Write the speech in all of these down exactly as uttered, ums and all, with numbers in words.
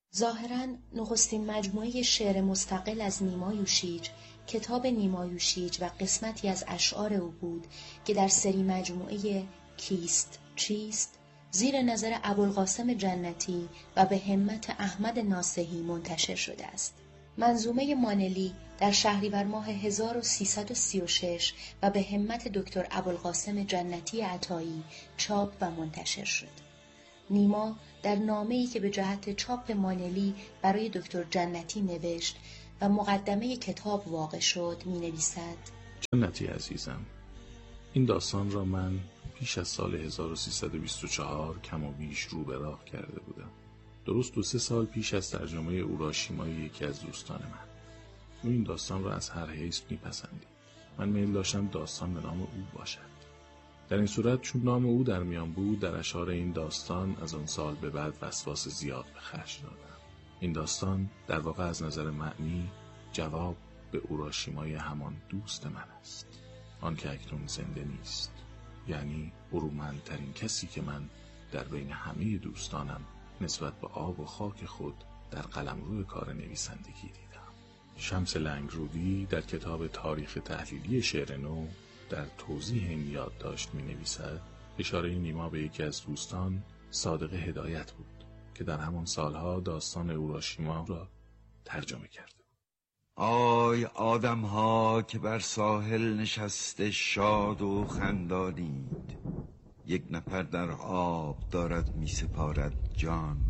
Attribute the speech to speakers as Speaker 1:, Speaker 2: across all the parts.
Speaker 1: ظاهراً نخستین مجموعه شعر مستقل از نیما یوشیج، کتاب نیما یوشیج و قسمتی از اشعار او بود که در سری مجموعه کیست چیست زیر نظر ابوالقاسم جنتی و به همت احمد ناصحی منتشر شده است. منظومه مانلی در شهریور ماه هزار و سیصد و سی و شش و به همت دکتر ابوالقاسم جنتی عطایی چاپ و منتشر شد. نیما در نامه‌ای که به جهت چاپ مانلی برای دکتر جنتی نوشت و مقدمه کتاب واقع شد می‌نویسد:
Speaker 2: جنتی عزیزم، این داستان را من پیش از سال هزار و سیصد و بیست و چهار کم و بیش رو به راه کرده بودم. درست دو سه سال پیش از ترجمه اوراشیمای یکی از دوستان من. او این داستان را از هر حیث میپسندید. من میل داشتم داستان به نام او باشد. در این صورت چون نام او در میان بود، در اشعار این داستان از آن سال به بعد وسواس زیاد به خرج دادم. این داستان در واقع از نظر معنی جواب به اوراشیمای همان دوست من است، آن که اکنون زنده نیست، یعنی برومندترین کسی که من در بین همه دوستانم نسبت به آب و خاک خود در قلمرو کار نویسندگی دیدم. شمس لنگرودی در کتاب تاریخ تحلیلی شعر نو در توضیح این یادداشت می نویسد: اشاره نیما به یکی از دوستان صادق هدایت بود که در همان سالها داستان اوراشیما را ترجمه کرده بود.
Speaker 3: آی آدم ها که بر ساحل نشسته شاد و خندانید، یک نفر در آب دارد می سپارد جان،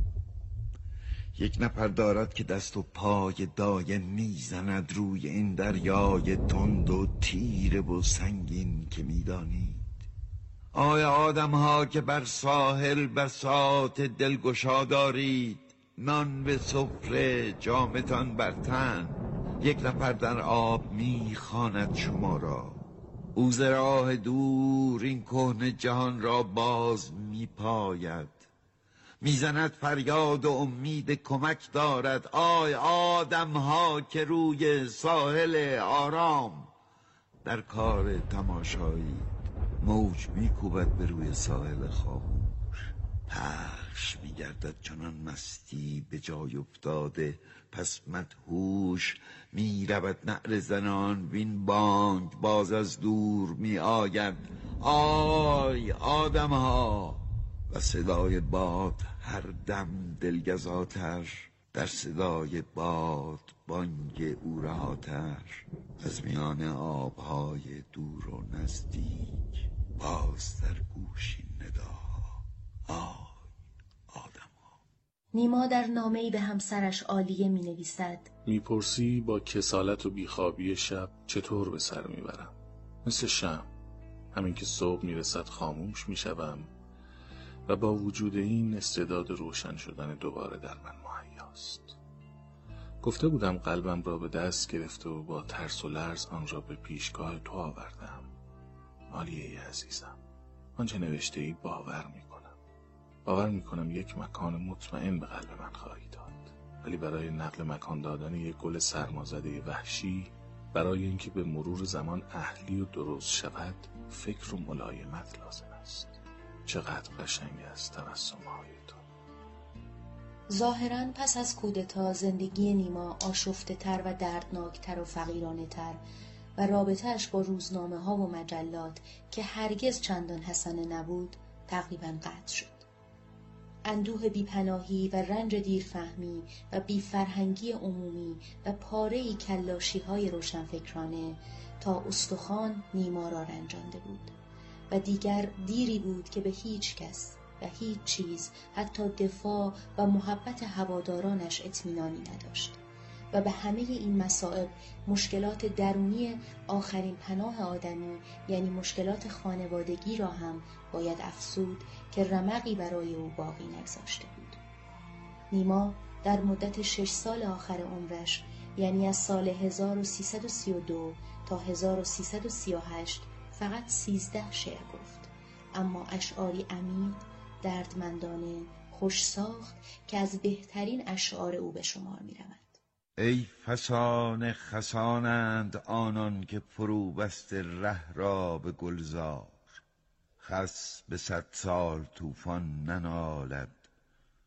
Speaker 3: یک نفر دارد که دست و پای دایم میزند روی این دریای تند و تیره و سنگین که میدانید. آی آدم ها که بر ساحل بساط دلگشا دارید، نان به سفره جامتان بر تن، یک نفر در آب میخواند شما را. او ز راه دور این کهنه جهان را باز میپاید، میزند فریاد و امید کمک دارد. آی آدم ها که روی ساحل آرام در کار تماشایی، موج میکوبد به روی ساحل خاموش، پخش میگردد چنان مستی به جای افتاده، پس مدهوش میرود نعره زنان، وین بانگ باز از دور می آید. آی آدم ها، و صدای باد هر دم دلگزاتر، در صدای باد بانگ او رهاتر، از میان آبهای دور و نزدیک باز در گوش این ندا. آی آدم ها.
Speaker 1: نیما در نامه‌ای به همسرش عالیه می نویسد:
Speaker 2: میپرسی با کسالت و بیخوابی شب چطور به سر میبرم؟ مثل شمع، همین که صبح میرسد خاموش میشوم و با وجود این استعداد روشن شدن دوباره در من مهیاست. گفته بودم قلبم را به دست گرفته و با ترس و لرز آن را به پیشگاه تو آوردم. عالیه عزیزم، آنچه نوشته ای باور میکنم. باور میکنم یک مکان مطمئن به قلب من خواهی داد، ولی برای نقل مکان دادن یک گل سرمازده وحشی، برای اینکه به مرور زمان اهلی و درست شود، فکر و ملایمت لازم است. چقدر قشنگ است تبسم‌های تو.
Speaker 1: ظاهراً پس از کودتا زندگی نیما آشفته تر و دردناکتر و فقیرانه تر و رابطه‌اش با روزنامه ها و مجلات که هرگز چندان حسنه نبود تقریباً قطع شد. اندوه بیپناهی و رنج دیرفهمی و بیفرهنگی عمومی و پاره‌ای کلاشی های روشنفکرانه تا استخوان نیما را رنجانده بود و دیگر دیری بود که به هیچ کس و هیچ چیز، حتی دفاع و محبت هوادارانش اطمینانی نداشت و به همه این مصائب مشکلات درونی آخرین پناه آدمی، یعنی مشکلات خانوادگی را هم باید افزود که رمقی برای او باقی نگذاشته بود. نیما در مدت شش سال آخر عمرش، یعنی از سال هزار و سیصد و سی و دو تا هزار و سیصد و سی و هشت فقط سیزده شعر گفت، اما اشعاری عمیق، دردمندانه، خوش ساخت که از بهترین اشعار او به شمار می رود.
Speaker 3: ای فسان خسانند آنان که فرو بست ره را به گلزار، خس به صد سال طوفان ننالد،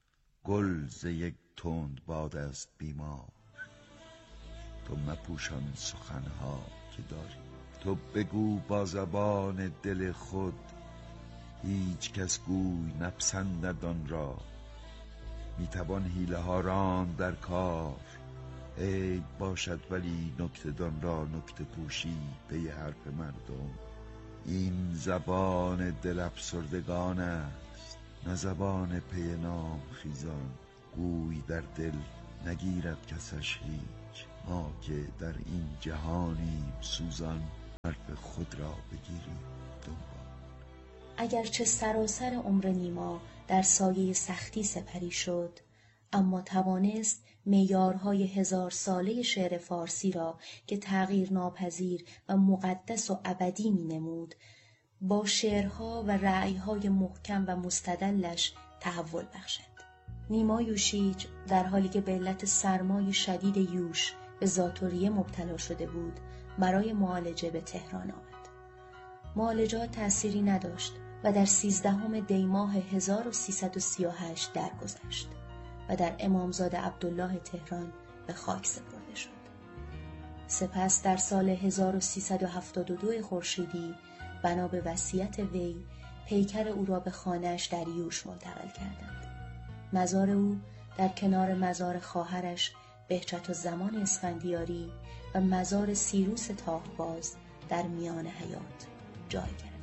Speaker 3: گل ز یک تند باد است بیمار. تو مپوشان سخنها که داری، تو بگو با زبان دل خود. هیچ کس گوی نپسندد آن را، میتوان حیله ها راند در کار. عیب باشد ولی نکته دان را نکته پوشی پی حرف مردم. این زبان دل افسردگان است، نه زبان پی نام خیزان. گوی در دل نگیرد کسش هیچ، ما که در این جهانیم سوزان. حرف خود را بگیریم دنبال.
Speaker 1: اگرچه سراسر عمر نیما در سایه سختی سپری شد، اما توانست معیارهای هزار ساله شعر فارسی را که تغییر ناپذیر و مقدس و ابدی می نمود، با شعرها و رأیهای محکم و مستدلش تحول بخشد. نیما یوشیج در حالی که به علت سرمای شدید یوش به ذاتوریه مبتلا شده بود، برای معالجه به تهران آمد. معالجات تأثیری نداشت و در سیزدهم دی ماه هزار و سیصد و سی و هشت درگذشت و در امامزاده عبدالله تهران به خاک سپرده شد. سپس در سال هزار و سیصد و هفتاد و دو خورشیدی بنا به وصیت وی پیکر او را به خانه‌اش در یوش منتقل کردند. مزار او در کنار مزار خواهرش بهجت الزمان اسفندیاری و مزار سیروس تاهباز در میان حیات جای گرفت.